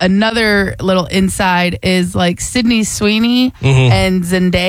another little inside is like Sydney Sweeney and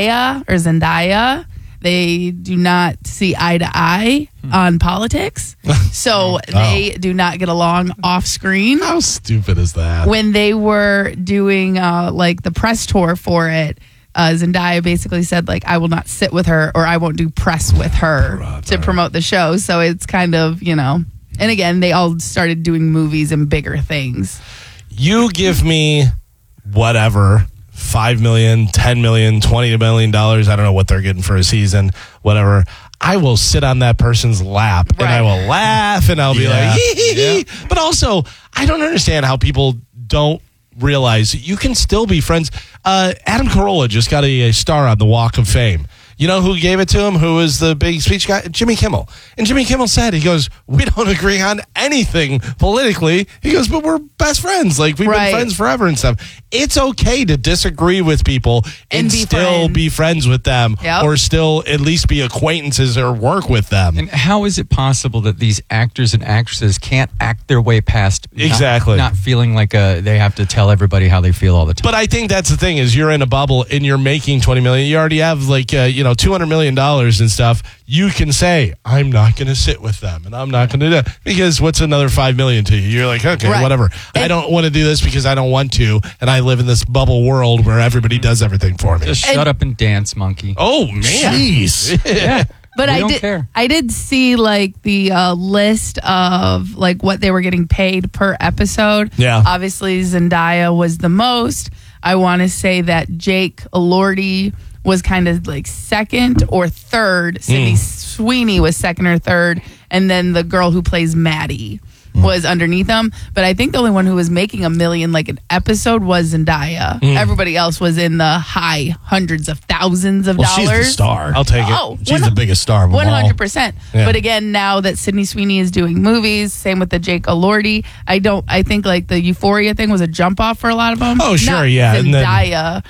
Zendaya. They do not see eye to eye on politics. So they do not get along off screen. How stupid is that? When they were doing like the press tour for it, Zendaya basically said like, I will not sit with her or I won't do press with her to promote the show. So it's kind of, and again, they all started doing movies and bigger things. You give me whatever, $5 million, $10 million, $20 million. I don't know what they're getting for a season, whatever. I will sit on that person's lap and I will laugh and I'll be like, hee. But also, I don't understand how people don't realize you can still be friends. Adam Carolla just got a star on the Walk of Fame. You know who gave it to him? Who was the big speech guy? Jimmy Kimmel. And Jimmy Kimmel said, he goes, we don't agree on anything politically. He goes, but we're best friends. Like, we've been friends forever and stuff. It's okay to disagree with people and still be friends with them or still at least be acquaintances or work with them. And how is it possible that these actors and actresses can't act their way past not feeling like they have to tell everybody how they feel all the time? But I think that's the thing is you're in a bubble and you're making $20 million. You already have like, $200 million and stuff. You can say, I'm not going to sit with them and I'm not going to do that because what's another $5 million to you? You're like, okay, whatever. I don't want to do this because I don't want to. And I live in this bubble world where everybody does everything for me. Just shut up and dance, monkey. Oh, man. Jeez. Yeah. But I did see like the list of like what they were getting paid per episode. Yeah. Obviously, Zendaya was the most. I want to say that Jake Elordi was kind of like second or third. Sydney Sweeney was second or third. And then the girl who plays Maddie was underneath them. But I think the only one who was making $1 million like an episode was Zendaya. Everybody else was in the high hundreds of thousands of dollars. She's the star. I'll take it. Oh, she's the biggest star of them all. 100%. Yeah. But again, now that Sydney Sweeney is doing movies, same with the Jake Elordi. I think like the Euphoria thing was a jump off for a lot of them. Oh, sure, Not yeah. Zendaya.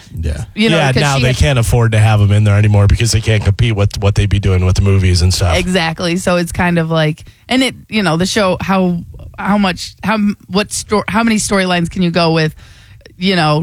Now they can't afford to have them in there anymore because they can't compete with what they'd be doing with the movies and stuff. Exactly. So it's kind of like, and it, the show, how many storylines can you go with? Young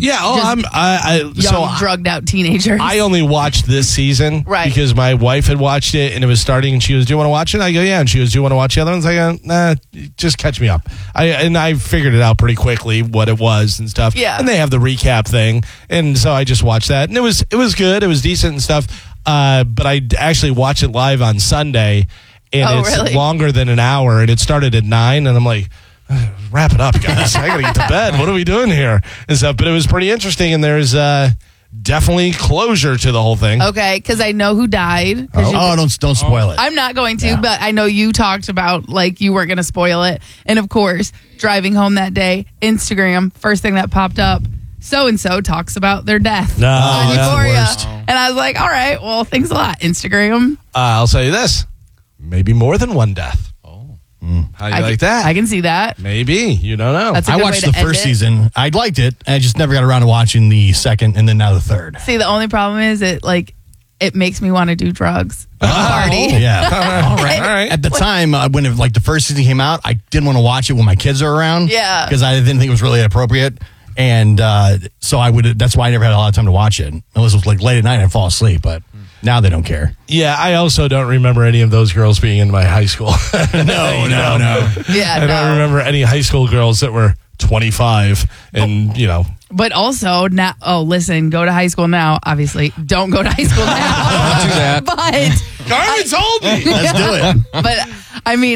drugged out teenagers. I only watched this season because my wife had watched it and it was starting and she was, do you want to watch it? I go, yeah. And she goes, do you want to watch the other ones? I go, nah, just catch me up. I figured it out pretty quickly what it was and stuff. Yeah. And they have the recap thing. And so I just watched that and it was good. It was decent and stuff. But I actually watched it live on Sunday and it's longer than an hour and it started at 9 and I'm like, wrap it up, guys. I gotta get to bed. What are we doing here? And stuff. But it was pretty interesting, and there's definitely closure to the whole thing. Okay, because I know who died. Don't spoil it. I'm not going to, but I know you talked about like you weren't going to spoil it. And of course, driving home that day, Instagram, first thing that popped up, so-and-so talks about their death on Euphoria. And I was like, all right, well, thanks a lot, Instagram. I'll tell you this. Maybe more than one death. How do you like that? I can see that. Maybe. You don't know. I watched the first season. I liked it. I just never got around to watching the second and then now the third. See, the only problem is it makes me want to do drugs. Party. Yeah. All right. At the time, when the first season came out, I didn't want to watch it when my kids are around. Yeah. Because I didn't think it was really appropriate. And so that's why I never had a lot of time to watch it. Unless it was like late at night and I'd fall asleep. But now they don't care. Yeah, I also don't remember any of those girls being in my high school. No. Yeah, I don't remember any high school girls that were 25 and, But also, now, listen, go to high school now. Obviously, don't go to high school now. Don't do that. But Carmen told me. Let's do it. But I mean,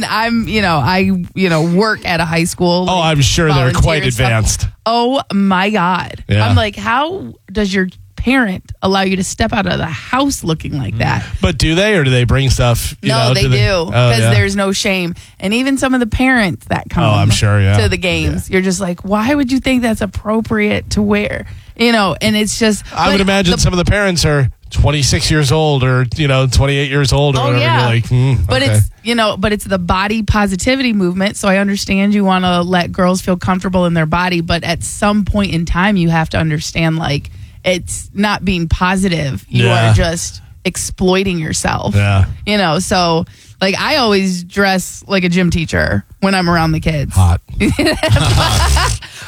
I work at a high school. Oh, I'm sure they're quite advanced. Oh my God. Yeah. I'm like, how does your parent allow you to step out of the house looking like that? But do they, or do they bring stuff? No, they do, because there's no shame. And even some of the parents that come I'm sure, to the games, you're just like, why would you think that's appropriate to wear? And it's just... I would imagine some of the parents are 26 years old or, 28 years old or whatever. Yeah. You're like, but okay. It's the body positivity movement. So I understand you want to let girls feel comfortable in their body, but at some point in time, you have to understand, like, it's not being positive. You are just exploiting yourself. Yeah. So like I always dress like a gym teacher when I'm around the kids. Hot.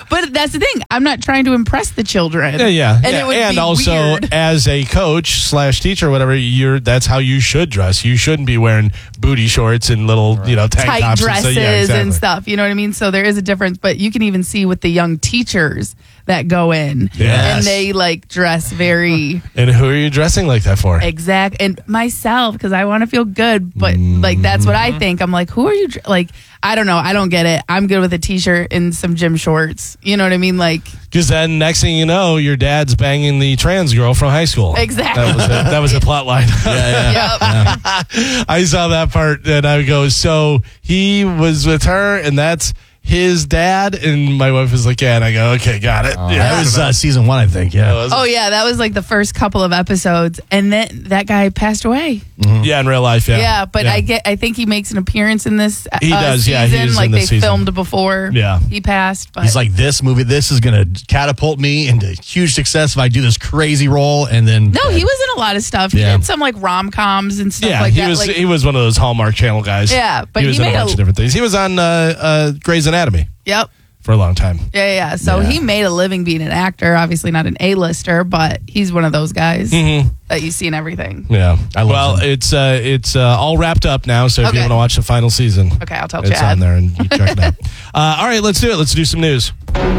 But that's the thing. I'm not trying to impress the children. Yeah. And it would and be also, weird. as a coach / teacher, whatever, that's how you should dress. You shouldn't be wearing booty shorts and little, tank tight tops dresses and and stuff. You know what I mean? So there is a difference, but you can even see with the young teachers that go in, Yes. and they like dress very And who are you dressing like that for? exact. And myself, because I want to feel good, but like that's what I think. I'm like, who are you? Like, I don't know. I don't get it. I'm good with a t-shirt and some gym shorts. You know what I mean? Like, Because then next thing you know, your dad's banging the trans girl from high school. Exactly. That was a plot line. yep. I saw that part and I would go, so he was with her and that's his dad? And my wife was like, yeah. And I go, okay, got it. That was season 1, I think. Yeah. Oh yeah, that was like the first couple of episodes, and then that guy passed away. Yeah, in real life, yeah. Yeah, but I think he makes an appearance in this. He does, season, yeah, he is like in they this season. filmed before. Yeah. he passed. But He's like, this is going to catapult me into huge success if I do this crazy role. And then no, he was in a lot of stuff. He Yeah. did some like rom-coms and stuff Yeah, like he that. was like, he was one of those Hallmark Channel guys. Yeah, but he was he in a made bunch of different things. He was on Grey's Anatomy yep. for a long time. Yeah. So he made a living being an actor. Obviously not an A-lister, but he's one of those guys that you see in everything. Yeah. I love him. It's all wrapped up now, so if you Okay. want to watch the final season, Okay, I'll tell it's Chad. on there and you check it out. All right, let's do it. Let's do some news.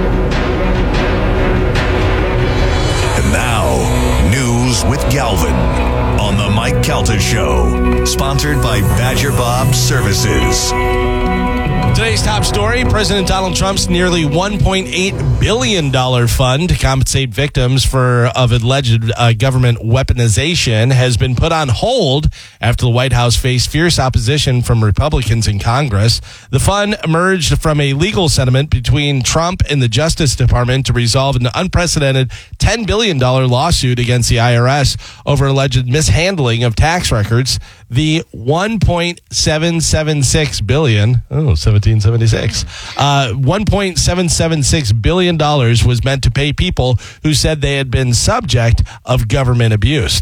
And now, news with Galvin on the Mike Calta Show, sponsored by Badger Bob Services. Today's top story, President Donald Trump's nearly $1.8 billion fund to compensate victims of alleged government weaponization has been put on hold after the White House faced fierce opposition from Republicans in Congress. The fund emerged from a legal settlement between Trump and the Justice Department to resolve an unprecedented $10 billion lawsuit against the IRS over alleged mishandling of tax records. The $1.776 billion, 1776, $1.776 billion was meant to pay people who said they had been subject of government abuse.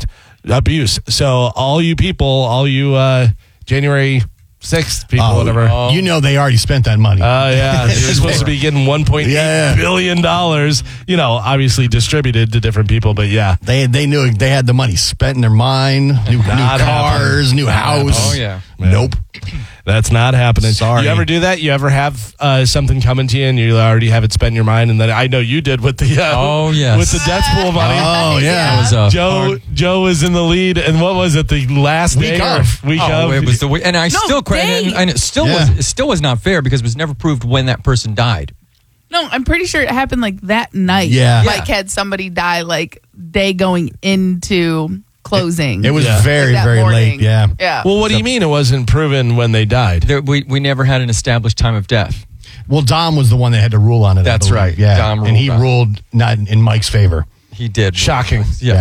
So all you people, all you January 6th people, whatever. You know they already spent that money. Yeah, you're supposed to be getting $1.8 billion, obviously distributed to different people, but yeah. They knew they had the money spent in their mind. New cars, new house. Oh, yeah. Nope. That's not happening. Sorry. You ever do that? You ever have something coming to you and you already have it spent in your mind? And then I know you did with the yes. with the death pool money. Oh, yeah. That was Joe was in the lead, and what was it? The last Week day of. Week of. It was the week, and I still day. and it still was not fair because it was never proved when that person died. No, I'm pretty sure it happened like that night. Yeah. Like had somebody die like day going into closing. It was very, Like that very morning. late. Yeah. Yeah. Well, what do you mean it wasn't proven when they died? We never had an established time of death. Well, Dom was the one that had to rule on it. That's I believe. right. Yeah. Dom and he ruled on it. ruled not in Mike's favor. He did. Shocking. Yeah.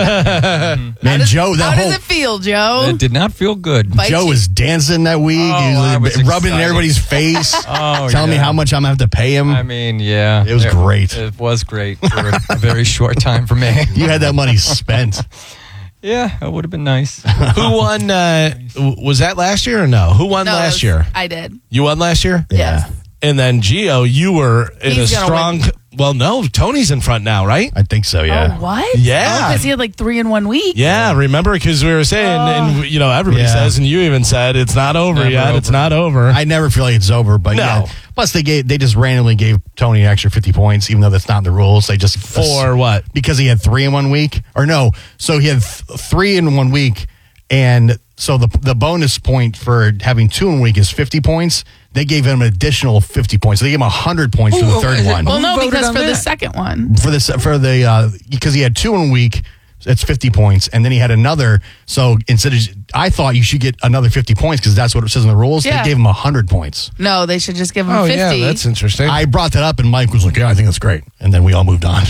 Man, Joe, How does it feel, Joe? It did not feel good. Bite Joe you. was dancing that week. Oh, he I was was rubbing in excited. everybody's face. Telling me how much I'm going to have to pay him. I mean, yeah. It was great. It was great for a very short time for me. You had that money spent. Yeah, it would have been nice. Who won? Was that last year or no? Who won No, last it was- year? I did. You won last year? Yes. And then Gio, you were in He's a gonna strong. win. Well, no, Tony's in front now, right? I think so, yeah. Oh, what? Yeah. Because he had like 3 in 1 week. Yeah, remember because we were saying, and everybody Yeah. says, and you even said it's not over Never yet. over. It's not over. I never feel like it's over, but No. yeah. Plus, they just randomly gave Tony an extra 50 points, even though that's not in the rules. They just For what? Because he had 3 in 1 week, or no? So he had 3 in 1 week, and so the bonus point for having 2 in 1 week is 50 points. They gave him an additional 50 points. So they gave him 100 points for the third one. Well, no, Who voted because on for the that? second one. Because he had 2 in 1 week, it's 50 points, and then he had another. So instead of, I thought you should get another 50 points because that's what it says in the rules. Yeah. They gave him 100 points. No, they should just give him Oh, 50. yeah, that's interesting. I brought that up, and Mike was like, "Yeah, I think that's great," and then we all moved on.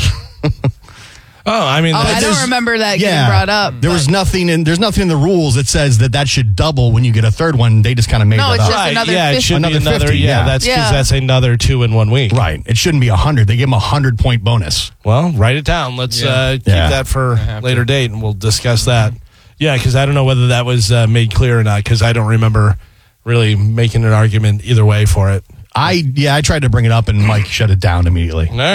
I don't remember that getting brought up. There's nothing in the rules that says that should double when you get a third one. They just kind of made No, it it's up. just right. another Yeah, it 50. should be Another another. 50, Yeah, yeah. that's because Yeah. that's another 2 in 1 week. Right. It shouldn't be 100. They give him a 100-point bonus. Well, write it down. Let's keep Yeah. that for have later to. date, and we'll discuss that. Yeah, because I don't know whether that was made clear or not, because I don't remember really making an argument either way for it. I tried to bring it up and Mike shut it down immediately. All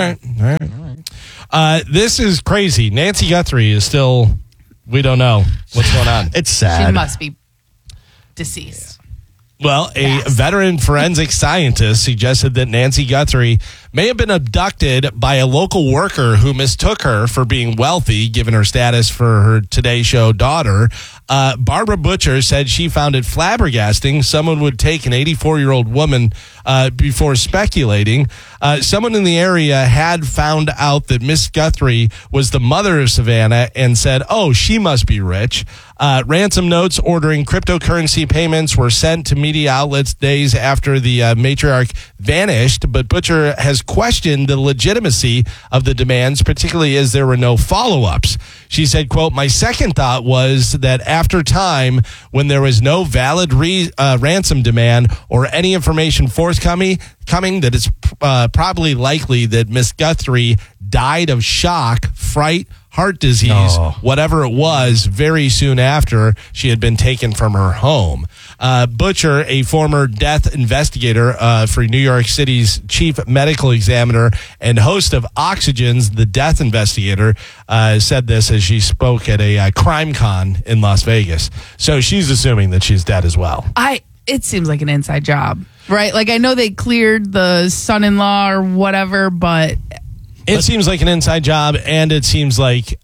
right. This is crazy. Nancy Guthrie is still, we don't know what's going on. It's sad. She must be deceased. Well, a veteran forensic scientist suggested that Nancy Guthrie may have been abducted by a local worker who mistook her for being wealthy, given her status for her Today Show daughter. Barbara Butcher said she found it flabbergasting someone would take an 84-year-old woman before speculating. Someone in the area had found out that Miss Guthrie was the mother of Savannah and said, oh, she must be rich. Ransom notes ordering cryptocurrency payments were sent to media outlets days after the matriarch vanished, but Butcher has questioned the legitimacy of the demands, particularly as there were no follow-ups. She said, quote, my second thought was that after time, when there was no valid ransom demand or any information forthcoming, that it's probably likely that Miss Guthrie died of shock, fright, heart disease, whatever it was, very soon after she had been taken from her home. Butcher, a former death investigator for New York City's chief medical examiner and host of Oxygen's The Death Investigator, said this as she spoke at a crime con in Las Vegas. So she's assuming that she's dead as well. It seems like an inside job, right? Like, I know they cleared the son-in-law or whatever, but it seems like an inside job, and it seems like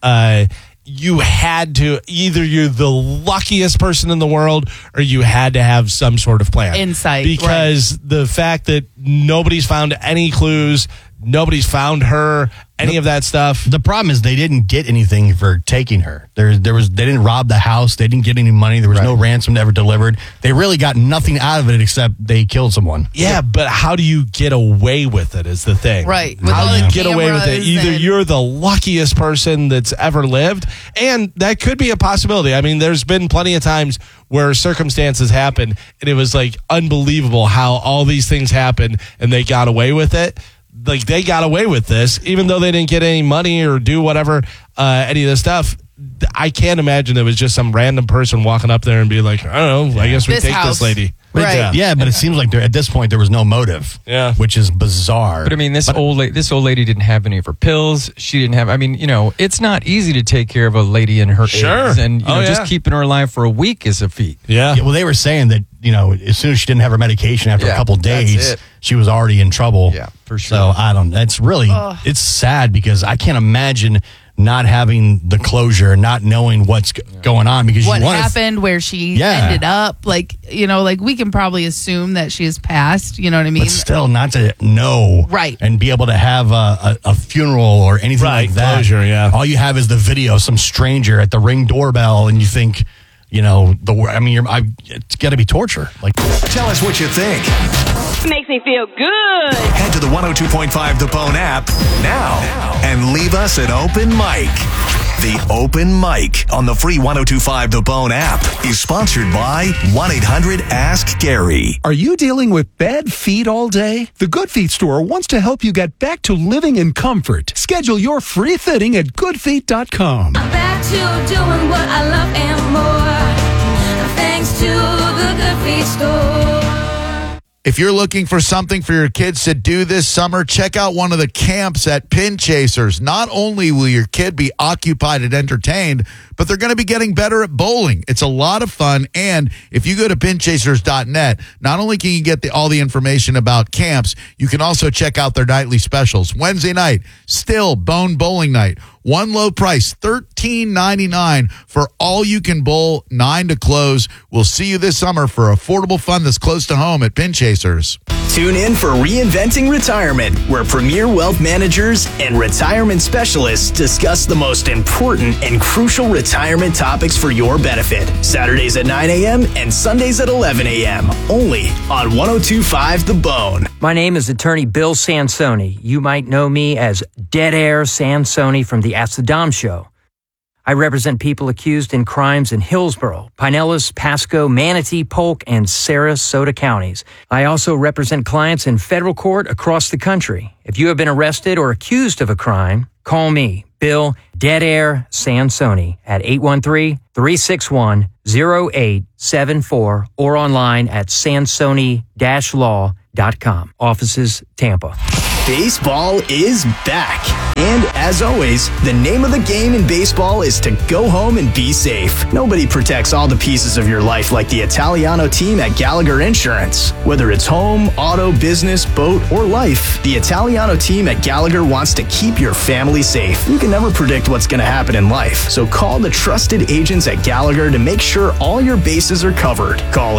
you had to, either you're the luckiest person in the world or you had to have some sort of plan. Insight. Because the fact that nobody's found any clues, nobody's found her, any of that stuff. The problem is they didn't get anything for taking her. They didn't rob the house. They didn't get any money. There was no ransom ever delivered. They really got nothing out of it except they killed someone. Yeah, but how do you get away with it is the thing. Right. How do you get away with it? Either you're the luckiest person that's ever lived, and that could be a possibility. I mean, there's been plenty of times where circumstances happen, and it was like unbelievable how all these things happened, and they got away with it. Like, they got away with this, even though they didn't get any money or do whatever, any of this stuff. I can't imagine it was just some random person walking up there and be like, I don't know, I guess we take this lady. Right. Yeah, but it seems like at this point there was no motive. Yeah. Which is bizarre. But I mean, this old lady didn't have any of her pills. She didn't have, I mean, it's not easy to take care of a lady in her age. And just keeping her alive for a week is a feat. Yeah. Well, they were saying that, as soon as she didn't have her medication after a couple days, she was already in trouble. Yeah, for sure. So that's really, it's sad because I can't imagine not having the closure, not knowing what's going on, because what happened, where she ended up, like we can probably assume that she has passed, you know what I mean? But still, not to know, right, and be able to have a funeral or anything like that. Closure, yeah. All you have is the video, some stranger at the Ring doorbell, and you think, it's got to be torture. Like, tell us what you think. Makes me feel good. Head to the 102.5 The Bone app now and leave us an open mic. The Open Mic on the free 102.5 The Bone app is sponsored by 1-800-ASK-GARY. Are you dealing with bad feet all day? The Good Feet store wants to help you get back to living in comfort. Schedule your free fitting at goodfeet.com. I'm back to doing what I love and more, thanks to the Good Feet store. If you're looking for something for your kids to do this summer, check out one of the camps at Pin Chasers. Not only will your kid be occupied and entertained, but they're going to be getting better at bowling. It's a lot of fun, and if you go to pinchasers.net, not only can you get all the information about camps, you can also check out their nightly specials. Wednesday night, still Bone Bowling Night. One low price, $13.99 for all you can bowl, 9 to close. We'll see you this summer for affordable fun that's close to home at Pin Chasers. Tune in for Reinventing Retirement, where premier wealth managers and retirement specialists discuss the most important and crucial retirement topics for your benefit. Saturdays at 9 a.m. and Sundays at 11 a.m. Only on 102.5 The Bone. My name is attorney Bill Sansoni. You might know me as Dead Air Sansoni from the Ask the Dom Show. I represent people accused in crimes in Hillsborough, Pinellas, Pasco, Manatee, Polk, and Sarasota counties. I also represent clients in federal court across the country. If you have been arrested or accused of a crime, call me, Bill Dead Air Sansoni, at 813-361-0874 or online at sansoni-law.com. Offices, Tampa. Baseball is back. And as always, the name of the game in baseball is to go home and be safe. Nobody protects all the pieces of your life like the Italiano team at Gallagher Insurance. Whether it's home, auto, business, boat, or life, the Italiano team at Gallagher wants to keep your family safe. You can never predict what's going to happen in life, so call the trusted agents at Gallagher to make sure all your bases are covered. Call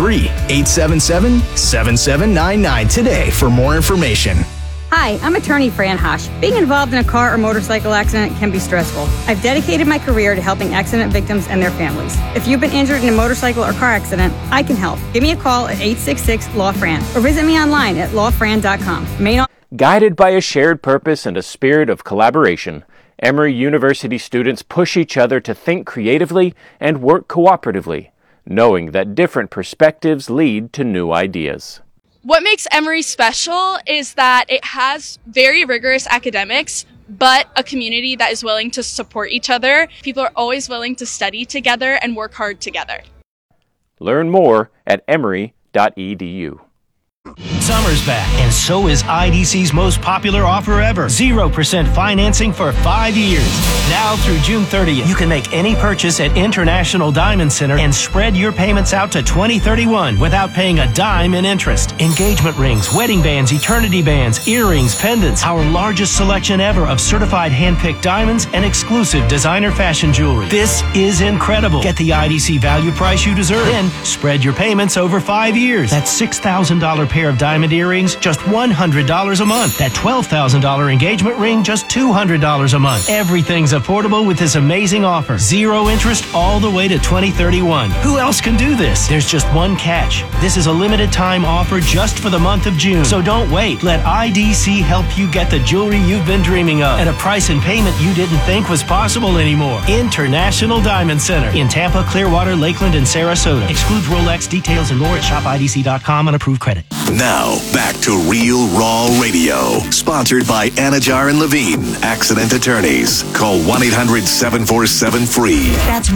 813-877-7799 today for more information. Hi, I'm attorney Fran Hosh. Being involved in a car or motorcycle accident can be stressful. I've dedicated my career to helping accident victims and their families. If you've been injured in a motorcycle or car accident, I can help. Give me a call at 866-LAW-FRAN or visit me online at lawfran.com. Guided by a shared purpose and a spirit of collaboration, Emory University students push each other to think creatively and work cooperatively, knowing that different perspectives lead to new ideas. What makes Emory special is that it has very rigorous academics, but a community that is willing to support each other. People are always willing to study together and work hard together. Learn more at emory.edu. Summer's back, and so is IDC's most popular offer ever. 0% financing for 5 years. Now through June 30th, you can make any purchase at International Diamond Center and spread your payments out to 2031 without paying a dime in interest. Engagement rings, wedding bands, eternity bands, earrings, pendants. Our largest selection ever of certified hand-picked diamonds and exclusive designer fashion jewelry. This is incredible. Get the IDC value price you deserve. Then spread your payments over 5 years. That's $6,000 pair of diamond earrings, just $100 a month. That $12,000 engagement ring, just $200 a month. Everything's affordable with this amazing offer. 0 interest all the way to 2031. Who else can do this? There's just one catch. This is a limited time offer just for the month of June. So don't wait. Let IDC help you get the jewelry you've been dreaming of at a price and payment you didn't think was possible anymore. International Diamond Center in Tampa, Clearwater, Lakeland, and Sarasota. Excludes Rolex. Details and more at shopidc.com on approved credit. Now, back to Real Raw Radio. Sponsored by Anajar and Levine, accident attorneys. Call 1-800-747-FREE. That's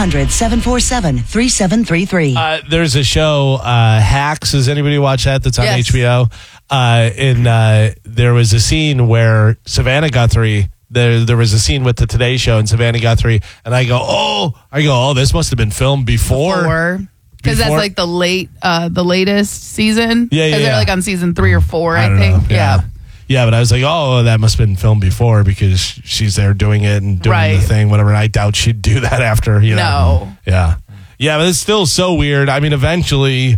1-800-747-3733. There's a show, Hacks. Does anybody watch that? That's on HBO. There was a scene where Savannah Guthrie, there was a scene with the Today Show and Savannah Guthrie, and I go, oh, this must have been filmed before. Because that's like the latest season. Yeah. Because they're like on season 3 or 4, I think. Yeah, but I was like, that must have been filmed before because she's there doing it and doing the thing, whatever. And I doubt she'd do that after, No. Yeah. Yeah, but it's still so weird. I mean, eventually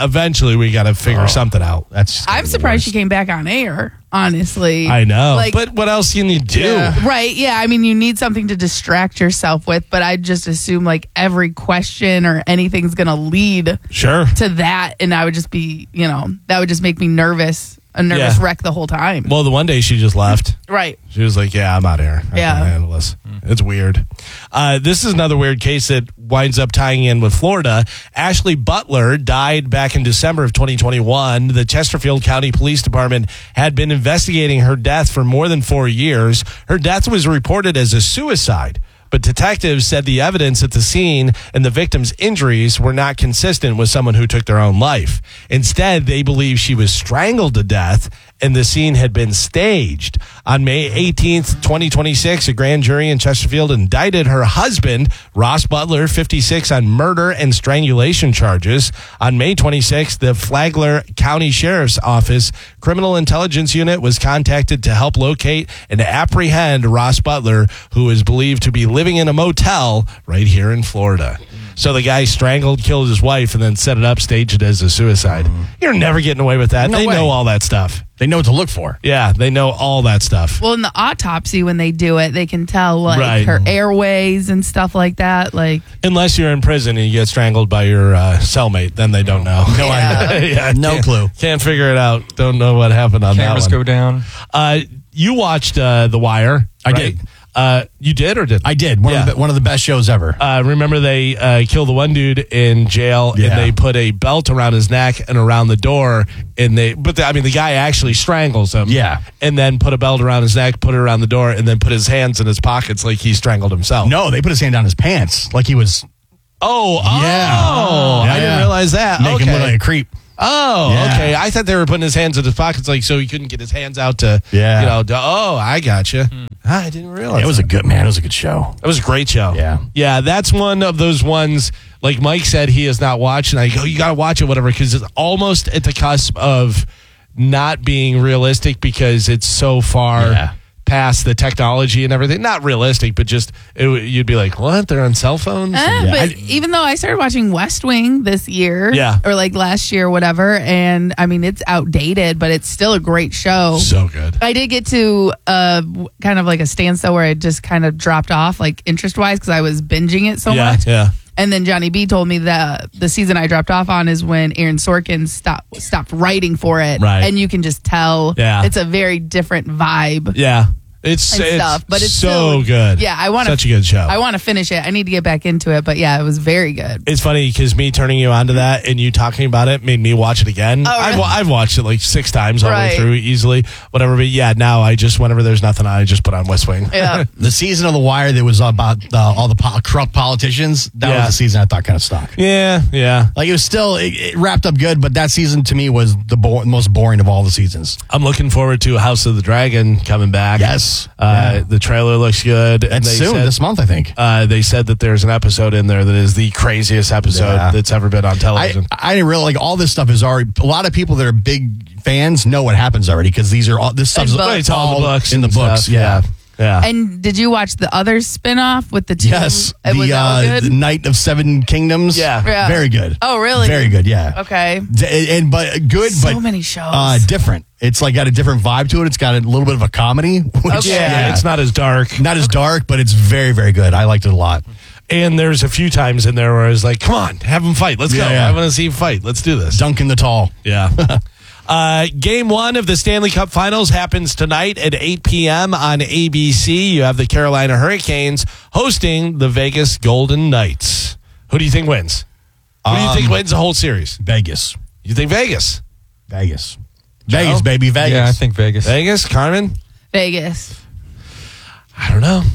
we got to figure something out. I'm surprised she came back on air, honestly. I know. But what else can you do? Yeah. Right. Yeah. I mean, you need something to distract yourself with, but I just assume like every question or anything's going to lead to that. And I would just be, that would just make me nervous. A nervous wreck the whole time. Well, the one day she just left. Right. She was like, I'm out of here. I can't handle this. It's weird. This is another weird case that winds up tying in with Florida. Ashley Butler died back in December of 2021. The Chesterfield County Police Department had been investigating her death for more than 4 years. Her death was reported as a suicide. But detectives said the evidence at the scene and the victim's injuries were not consistent with someone who took their own life. Instead, they believe she was strangled to death and the scene had been staged. On May 18th, 2026, a grand jury in Chesterfield indicted her husband, Ross Butler, 56, on murder and strangulation charges. On May 26th, the Flagler County Sheriff's Office Criminal Intelligence Unit was contacted to help locate and apprehend Ross Butler, who is believed to be living in a motel right here in Florida. So the guy strangled, killed his wife, and then set it up, staged it as a suicide. You're never getting away with that. They know all that stuff. They know what to look for. Yeah, they know all that stuff. Well, in the autopsy, when they do it, they can tell her airways and stuff like that. Unless you're in prison and you get strangled by your cellmate, then they don't know. No idea. No clue. Can't figure it out. Don't know what happened on Cameras that one. Cameras go down. You watched The Wire. I did. You did or didn't? I did. One of the best shows ever. Remember they killed the one dude in jail and they put a belt around his neck and around the door the guy actually strangles him. Yeah. And then put a belt around his neck, put it around the door, and then put his hands in his pockets like he strangled himself. No, they put his hand down his pants like he was. I didn't realize that. Make him look like a creep. Oh, Yeah. okay. I thought they were putting his hands in his pockets, like so he couldn't get his hands out to, I gotcha. I didn't realize. It was a good show. It was a great show. Yeah. Yeah, that's one of those ones, like Mike said, he has not watched, and I go, you got to watch it, whatever, because it's almost at the cusp of not being realistic because it's so far past the technology and everything. Not realistic, but just you'd be like, what? They're on cell phones? But even though I started watching West Wing this year, or like last year, whatever, and I mean it's outdated, but it's still a great show. So good. I did get to kind of like a standstill where I just kind of dropped off, like interest wise, because I was binging it so much. Yeah. And then Johnny B told me that the season I dropped off on is when Aaron Sorkin stopped writing for it, right? And you can just tell it's a very different vibe. Yeah. It's stuff, but it's so still good. Yeah, I want such a good show. I want to finish it. I need to get back into it, but yeah, it was very good. It's funny because me turning you onto that and you talking about it made me watch it again. Oh, really? I've watched it like 6 times all the way through easily, whatever. But yeah, now I just whenever there's nothing on, I just put on West Wing. Yeah, the season of The Wire that was about all the corrupt politicians. That was the season I thought kind of stuck. Yeah. Like it was still it wrapped up good, but that season to me was the most boring of all the seasons. I'm looking forward to House of the Dragon coming back. Yes. The trailer looks good. And soon, this month, I think. They said that there's an episode in there that is the craziest episode that's ever been on television. I didn't realize all this stuff is already. A lot of people that are big fans know what happens already because this stuff's it's all the books in the books. Stuff. Yeah. And did you watch the other spin-off with the two? Yes. Was that good? The Night of Seven Kingdoms. Yeah. Very good. Oh, really? Very good, yeah. Okay. But good, so but many shows. different. It's like got a different vibe to it. It's got a little bit of a comedy. Which, it's not as dark. Not as dark, but it's very, very good. I liked it a lot. And there's a few times in there where I was like, come on, have them fight. Let's go. I want to see him fight. Let's do this. Duncan the Tall. Yeah. Game 1 of the Stanley Cup Finals happens tonight at 8 p.m. on ABC. You have the Carolina Hurricanes hosting the Vegas Golden Knights. Who do you think wins? Who do you think wins the whole series? Vegas. You think Vegas? Vegas, baby, Vegas. Yeah, I think Vegas. Vegas, Carmen? Vegas. I don't know.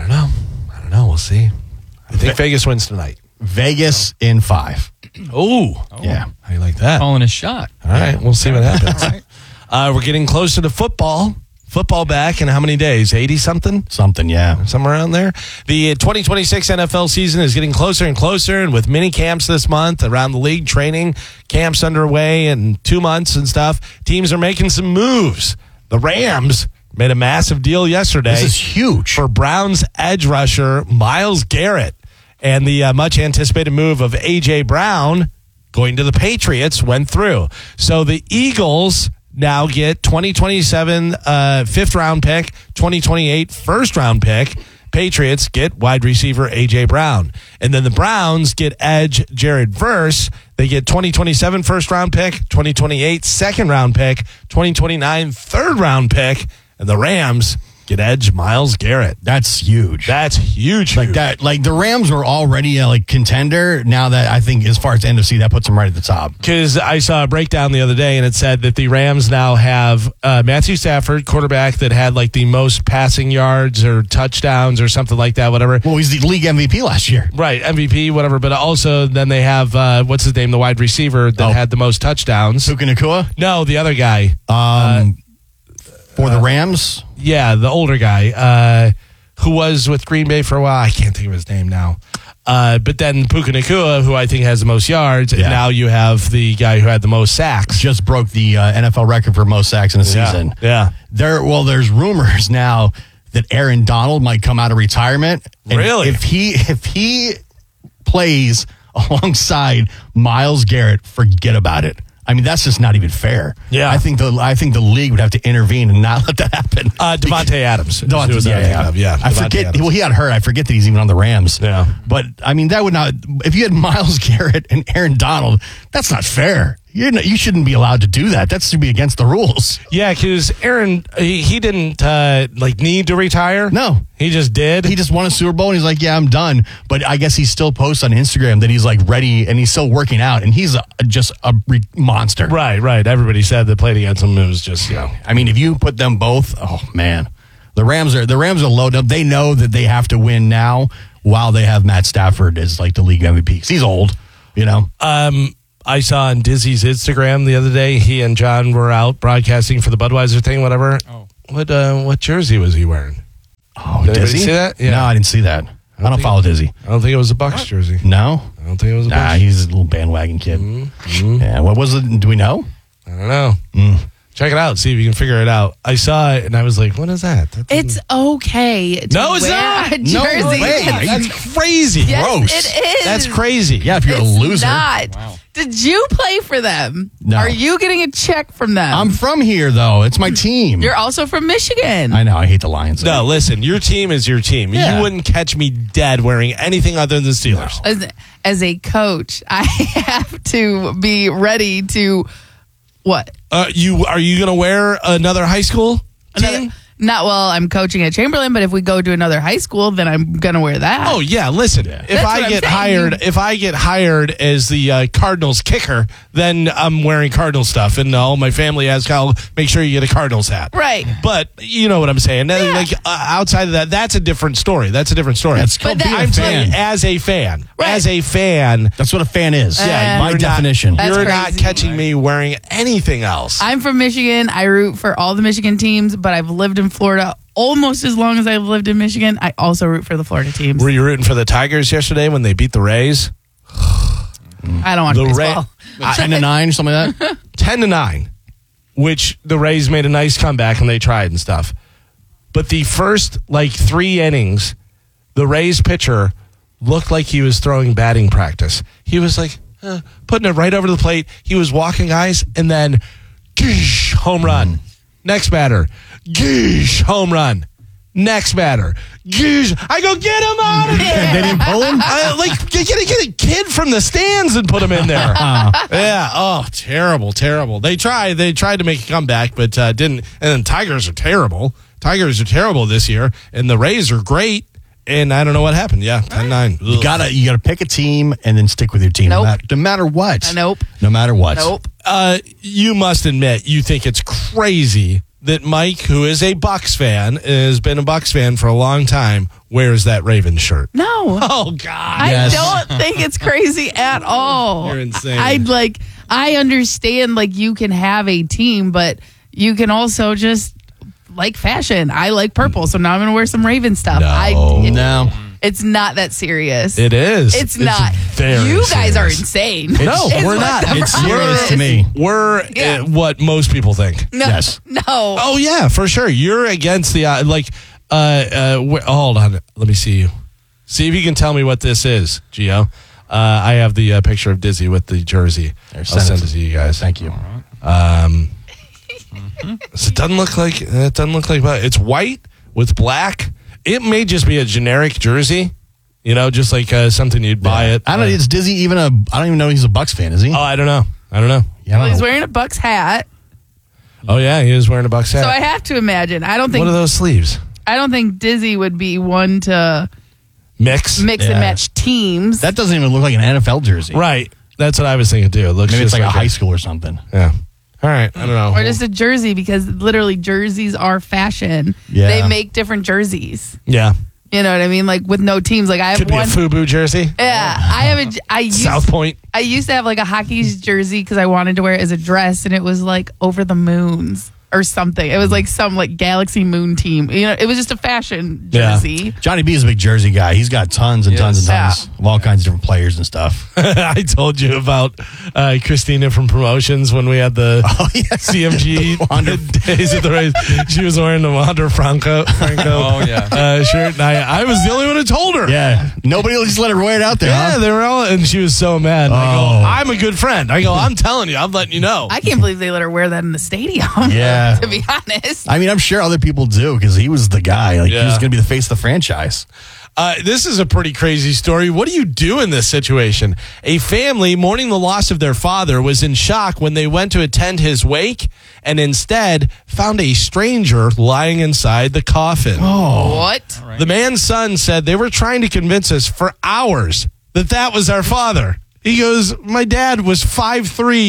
We'll see. I think Vegas wins tonight. Vegas in 5. Oh, yeah. How you like that? Calling a shot. All right, we'll see what happens. We're getting closer to football. Football back in how many days? 80-something? Something, yeah. Somewhere around there. The 2026 NFL season is getting closer and closer, and with mini camps this month around the league, training camps underway in 2 months and stuff, teams are making some moves. The Rams made a massive deal yesterday. This is huge. For Browns edge rusher Myles Garrett. And the much-anticipated move of A.J. Brown going to the Patriots went through. So the Eagles now get 2027 fifth-round pick, 2028 first-round pick. Patriots get wide receiver A.J. Brown. And then the Browns get edge Jared Verse. They get 2027 first-round pick, 2028 second-round pick, 2029 third-round pick. And the Rams get edge Myles Garrett. That's huge. That's huge. Like that. Like the Rams were already a contender. Now that I think as far as NFC, that puts them right at the top. Because I saw a breakdown the other day, and it said that the Rams now have Matthew Stafford, quarterback that had like the most passing yards or touchdowns or something like that, whatever. Well, he's the league MVP last year. Right, MVP, whatever. But also then they have, what's his name, the wide receiver that had the most touchdowns. Puka Nacua? No, the other guy. For the Rams? Yeah, the older guy who was with Green Bay for a while. I can't think of his name now. But then Puka Nacua, who I think has the most yards, and now you have the guy who had the most sacks. Just broke the NFL record for most sacks in a season. Yeah. There's rumors now that Aaron Donald might come out of retirement. And really? If he plays alongside Myles Garrett, forget about it. I mean, that's just not even fair. Yeah. I think the league would have to intervene and not let that happen. Devontae Adams. Yeah. I forget. Adams. Well, he got hurt. I forget that he's even on the Rams. Yeah. But I mean, that would not. If you had Myles Garrett and Aaron Donald, that's not fair. You shouldn't be allowed to do that. That should be against the rules. Yeah, because Aaron, he didn't need to retire. No, he just did. He just won a Super Bowl, and he's like, "Yeah, I'm done." But I guess he still posts on Instagram that he's like ready, and he's still working out, and he's just a monster. Right. Everybody said that played against him. It was just, I mean, if you put them both, oh man, the Rams are loaded up. They know that they have to win now, while they have Matt Stafford as like the league MVP. 'Cause he's old, I saw on Dizzy's Instagram the other day, he and John were out broadcasting for the Budweiser thing, whatever. Oh. What jersey was he wearing? Oh, Did Dizzy? you see that? Yeah. No, I didn't see that. I don't follow Dizzy. I don't think it was a Bucks jersey. No? I don't think it was a Bucks. Nah, he's a little bandwagon kid. Mm-hmm. Yeah, what was it? Do we know? I don't know. Check it out. See if you can figure it out. I saw it and I was like, what is that? It's okay to No, it's wear not. a jersey. No way. That's crazy. Yes, Gross. it is. That's crazy. Yeah, if you're a loser. Not. Wow. Did you play for them? No. Are you getting a check from them? I'm from here, though. It's my team. You're also from Michigan. I know. I hate the Lions. No, listen. Your team is your team. Yeah. You wouldn't catch me dead wearing anything other than the Steelers. As a coach, I have to be ready to what? Are you going to wear another high school team? Not well. I'm coaching at Chamberlain, but if we go to another high school, then I'm gonna wear that. Oh yeah, listen. If I get hired as the Cardinals kicker, then I'm wearing Cardinals stuff, and all my family asks, "I'll make sure you get a Cardinals hat." Right. But you know what I'm saying. Yeah. Like outside of that, that's a different story. That's a different story. That's called being a I'm fan. saying as a fan. Right. As a fan. That's what a fan is. Yeah, my definition. You're not catching me wearing anything else. I'm from Michigan. I root for all the Michigan teams, but I've lived in Florida almost as long as I've lived in Michigan. I also root for the Florida teams. Were you rooting for the Tigers yesterday when they beat the Rays? I don't watch baseball. 10-9 or something like that? 10-9, which the Rays made a nice comeback and they tried and stuff. But the first, 3 innings, the Rays pitcher looked like he was throwing batting practice. He was putting it right over the plate. He was walking guys and then, home run. Next batter, home run. Next batter, I go, get him out of here. They didn't pull him? Get a kid from the stands and put him in there. Yeah. Oh, terrible. They tried to make a comeback, but didn't. And then Tigers are terrible. Tigers are terrible this year, and the Rays are great. And I don't know what happened. Yeah, 10-9. You gotta pick a team and then stick with your team. Nope. No matter what. Nope. No matter what. Nope. You must admit you think it's crazy that Mike, who is a Bucks fan, has been a Bucks fan for a long time, wears that Ravens shirt. No. Oh God. I don't think it's crazy at all. You're insane. I understand you can have a team, but you can also just like fashion. I like purple, so now I'm going to wear some Raven stuff. No. It's not that serious. It is. It's not. Very you guys serious. are insane. No, we're not. It's serious to me. We're what most people think. No, yes. No. Oh yeah, for sure. You're against the hold on. Let me see you. See if you can tell me what this is, Gio. I have the picture of Dizzy with the jersey. I'll send it to you guys. Thank you. So it doesn't look like it's white with black. It may just be a generic jersey, just like something you'd buy it. I don't know. Is Dizzy even I don't even know he's a Bucks fan, is he? Oh, I don't know. Well, he's wearing a Bucks hat. Oh yeah, he is wearing a Bucks hat. So I have to imagine. I don't think. What are those sleeves? I don't think Dizzy would be one to mix and match teams. That doesn't even look like an NFL jersey. Right. That's what I was thinking too. It looks maybe just it's like a high school or something. Yeah. All right. I don't know. Or just a jersey, because literally jerseys are fashion. Yeah. They make different jerseys. Yeah. You know what I mean? With no teams. I have Could one. Be a FUBU jersey. Yeah. I used South Point. I used to have a hockey jersey because I wanted to wear it as a dress, and it was over the moons or something. It was some Galaxy Moon team. It was just a fashion jersey. Yeah. Johnny B is a big jersey guy. He's got tons and tons and tons of all kinds of different players and stuff. I told you about Christina from Promotions when we had the CMG days at the race. She was wearing the Wander Franco shirt, and I was the only one who told her. Yeah, nobody just let her wear it out there. Yeah, huh? they were all, and she was so mad. And I go, I'm a good friend. I go, I'm telling you, I'm letting you know. I can't believe they let her wear that in the stadium. Yeah. To be honest. I mean, I'm sure other people do, because he was the guy. He was going to be the face of the franchise. This is a pretty crazy story. What do you do in this situation? A family mourning the loss of their father was in shock when they went to attend his wake and instead found a stranger lying inside the coffin. Oh. What? Right. The man's son said they were trying to convince us for hours that was our father. He goes, my dad was 5'3"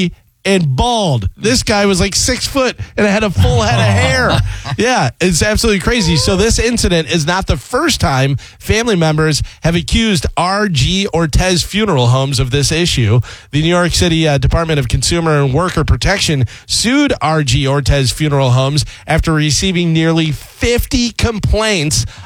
and bald. This guy was like 6 foot and had a full head of hair. Yeah, it's absolutely crazy. So this incident is not the first time family members have accused R.G. Ortez Funeral Homes of this issue. The New York City Department of Consumer and Worker Protection sued R.G. Ortez Funeral Homes after receiving nearly 50 complaints